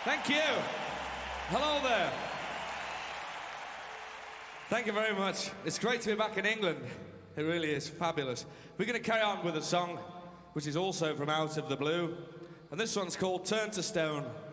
Thank you. Hello there. Thank you very much. It's great to be back in England. It really is fabulous. We're going to carry on with a song which is also from Out of the Blue. And this one's called Turn to Stone.